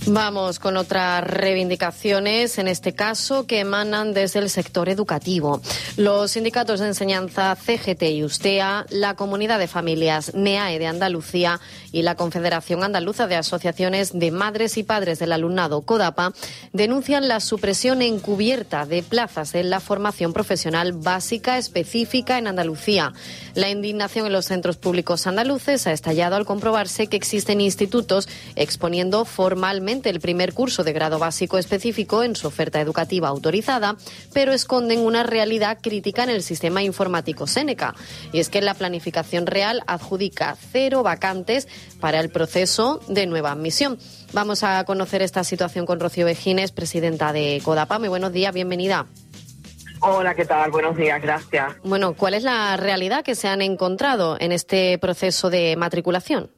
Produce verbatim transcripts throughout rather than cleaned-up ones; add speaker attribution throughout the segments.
Speaker 1: Vamos con otras reivindicaciones, en este caso que emanan desde el sector educativo. Los sindicatos de enseñanza C G T y Ustea, la Comunidad de Familias NEAE de Andalucía y la Confederación Andaluza de Asociaciones de Madres y Padres del Alumnado CODAPA denuncian la supresión encubierta de plazas en la formación profesional básica específica en Andalucía. La indignación en los centros públicos andaluces ha estallado al comprobarse que existen institutos exponiendo formalmente el primer curso de grado básico específico en su oferta educativa autorizada, pero esconden una realidad crítica en el sistema informático Séneca. Y es que la planificación real adjudica cero vacantes para el proceso de nueva admisión. Vamos a conocer esta situación con Rocío Vejines, presidenta de CODAPA. Muy buenos días, bienvenida.
Speaker 2: Hola, ¿qué tal? Buenos días, gracias.
Speaker 1: Bueno, ¿cuál es la realidad que se han encontrado en este proceso de matriculación?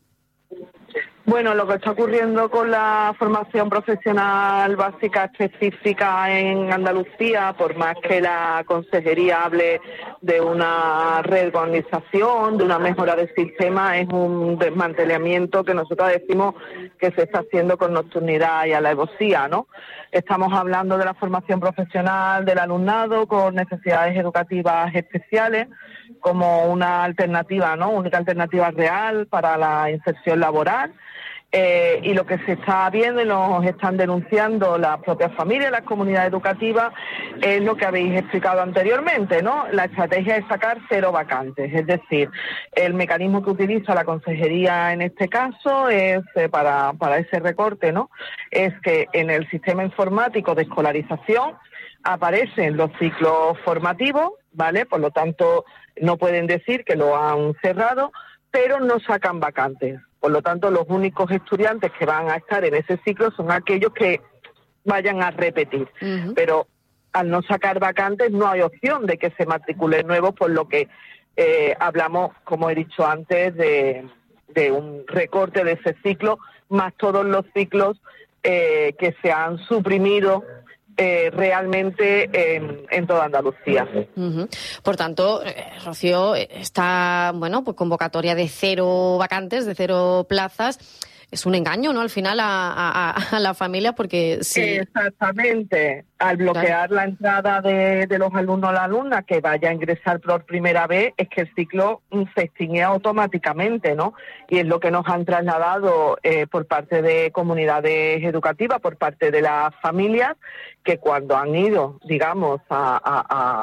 Speaker 2: Bueno, lo que está ocurriendo con la formación profesional básica específica en Andalucía, por más que la Consejería hable de una reorganización, de una mejora del sistema, es un desmantelamiento que nosotros decimos que se está haciendo con nocturnidad y alevosía, ¿no? Estamos hablando de la formación profesional del alumnado con necesidades educativas especiales como una alternativa, ¿no? Única alternativa real para la inserción laboral. Eh, y lo que se está viendo y nos están denunciando las propias familias, las comunidades educativas, es lo que habéis explicado anteriormente, ¿no? La estrategia es sacar cero vacantes, es decir, el mecanismo que utiliza la Consejería en este caso es eh, para, para ese recorte, ¿no? Es que en el sistema informático de escolarización aparecen los ciclos formativos, ¿vale? Por lo tanto, no pueden decir que lo han cerrado, pero no sacan vacantes. Por lo tanto, los únicos estudiantes que van a estar en ese ciclo son aquellos que vayan a repetir. Uh-huh. Pero al no sacar vacantes no hay opción de que se matriculen nuevos, por lo que eh, hablamos, como he dicho antes, de, de un recorte de ese ciclo, más todos los ciclos eh, que se han suprimido Eh, realmente en, en toda Andalucía.
Speaker 1: Uh-huh. Por tanto, eh, Rocío, esta bueno, pues convocatoria de cero vacantes, de cero plazas, es un engaño, ¿no? Al final a, a, a la familia, porque sí.
Speaker 2: Exactamente. Al bloquear claro. la entrada de, de los alumnos o la alumna que vaya a ingresar por primera vez, es que el ciclo se extingue automáticamente, ¿no? Y es lo que nos han trasladado eh, por parte de comunidades educativas, por parte de las familias, que cuando han ido, digamos, a, a,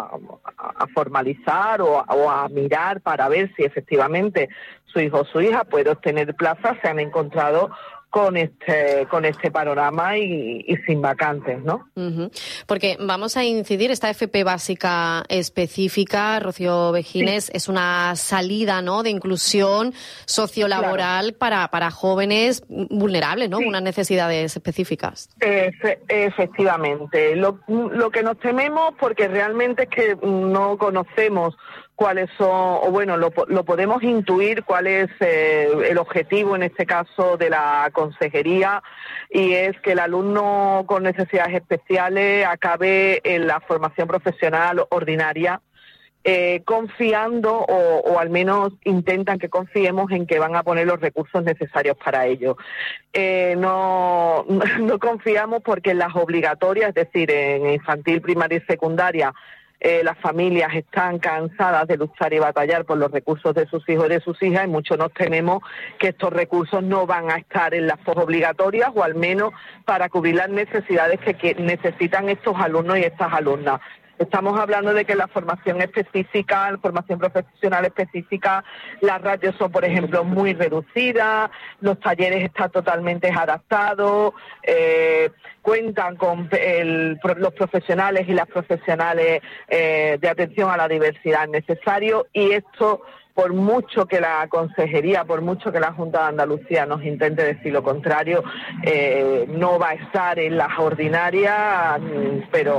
Speaker 2: a, a formalizar o a, o a mirar para ver si efectivamente su hijo o su hija puede obtener plaza, se han encontrado con este con este panorama y, y sin vacantes, ¿no?
Speaker 1: Uh-huh. Porque vamos a incidir, esta F P básica específica, Rocío Vejines, sí. es una salida, ¿no?, de inclusión sociolaboral claro. para, para jóvenes vulnerables, ¿no?, sí. unas necesidades específicas.
Speaker 2: Efe, efectivamente. Lo, lo que nos tememos, porque realmente es que no conocemos cuáles son, o bueno, lo, lo podemos intuir cuál es eh, el objetivo en este caso de la consejería, y es que el alumno con necesidades especiales acabe en la formación profesional ordinaria, eh, confiando o, o al menos intentan que confiemos en que van a poner los recursos necesarios para ello. Eh, no, no confiamos porque en las obligatorias, es decir, en infantil, primaria y secundaria, Eh, las familias están cansadas de luchar y batallar por los recursos de sus hijos y de sus hijas, y muchos nos tememos que estos recursos no van a estar en las posobligatorias, o al menos para cubrir las necesidades que, que necesitan estos alumnos y estas alumnas. Estamos hablando de que la formación específica, la formación profesional específica, las ratios son, por ejemplo, muy reducidas, los talleres están totalmente adaptados, eh, cuentan con el, los profesionales y las profesionales eh, de atención a la diversidad necesario, y esto, por mucho que la Consejería, por mucho que la Junta de Andalucía nos intente decir lo contrario, eh, no va a estar en las ordinarias, pero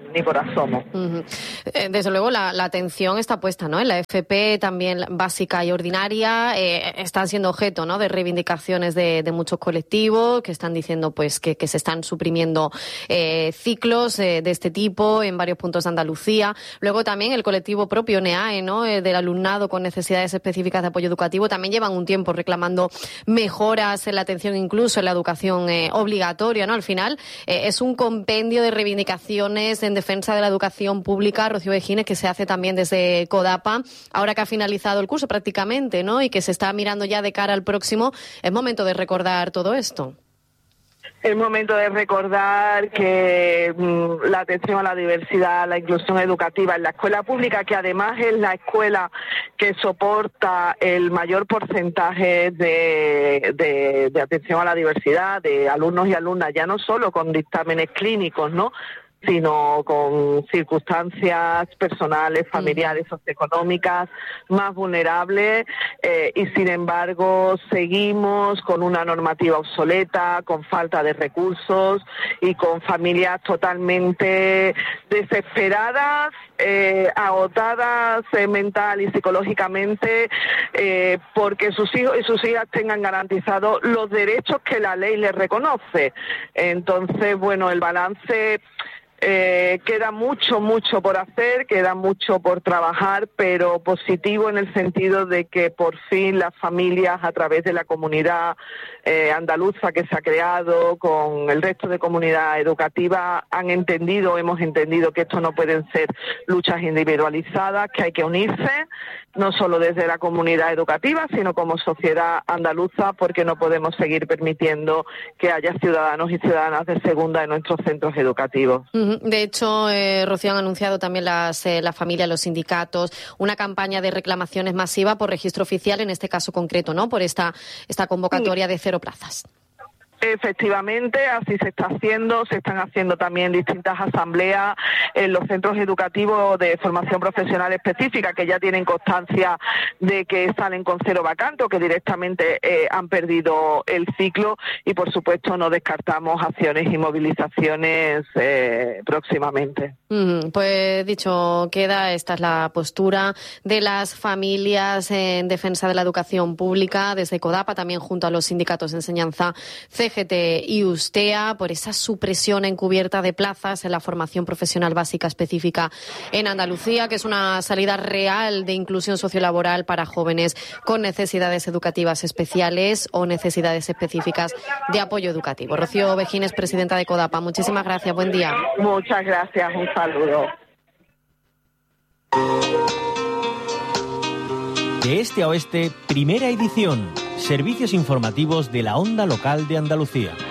Speaker 2: ni por asomo.
Speaker 1: Uh-huh. Desde luego la, la atención está puesta, ¿no? En la F P también básica y ordinaria eh, están siendo objeto, ¿no?, de reivindicaciones de, de muchos colectivos que están diciendo pues que, que se están suprimiendo eh, ciclos eh, de este tipo en varios puntos de Andalucía. Luego también el colectivo propio N E A E, ¿no?, eh, del alumnado con necesidades específicas de apoyo educativo, también llevan un tiempo reclamando mejoras en la atención, incluso en la educación eh, obligatoria, ¿no? Al final eh, es un compendio de reivindicaciones en defensa de la educación pública, Rocío Vejines, que se hace también desde CODAPA, ahora que ha finalizado el curso prácticamente, ¿no?, y que se está mirando ya de cara al próximo. Es momento de recordar todo esto.
Speaker 2: Es momento de recordar que mmm, la atención a la diversidad, la inclusión educativa en la escuela pública, que además es la escuela que soporta el mayor porcentaje de, de, de atención a la diversidad, de alumnos y alumnas, ya no solo con dictámenes clínicos, ¿no?, sino con circunstancias personales, familiares, socioeconómicas más vulnerables, eh, y sin embargo seguimos con una normativa obsoleta, con falta de recursos y con familias totalmente desesperadas, eh, agotadas eh, mental y psicológicamente, eh, porque sus hijos y sus hijas tengan garantizados los derechos que la ley les reconoce. Entonces, bueno, el balance... Eh, queda mucho, mucho por hacer, queda mucho por trabajar, pero positivo en el sentido de que por fin las familias, a través de la comunidad eh, andaluza que se ha creado con el resto de comunidad educativa, han entendido, hemos entendido que esto no pueden ser luchas individualizadas, que hay que unirse, no solo desde la comunidad educativa, sino como sociedad andaluza, porque no podemos seguir permitiendo que haya ciudadanos y ciudadanas de segunda en nuestros centros educativos.
Speaker 1: De hecho, eh, Rocío, han anunciado también las, eh, la familia, los sindicatos, una campaña de reclamaciones masiva por registro oficial, en este caso concreto, ¿no?, por esta, esta convocatoria de cero plazas.
Speaker 2: Efectivamente, así se está haciendo, se están haciendo también distintas asambleas en los centros educativos de formación profesional específica que ya tienen constancia de que salen con cero vacante o que directamente eh, han perdido el ciclo, y por supuesto no descartamos acciones y movilizaciones eh, próximamente.
Speaker 1: Mm, pues dicho queda, esta es la postura de las familias en defensa de la educación pública desde CODAPA, también junto a los sindicatos de enseñanza C G T y USTEA, por esa supresión encubierta de plazas en la formación profesional básica específica en Andalucía, que es una salida real de inclusión sociolaboral para jóvenes con necesidades educativas especiales o necesidades específicas de apoyo educativo. Rocío Vejines, presidenta de CODAPA, muchísimas gracias, buen día.
Speaker 2: Muchas gracias, un saludo.
Speaker 3: De este a oeste, primera edición. Servicios informativos de la Onda Local de Andalucía.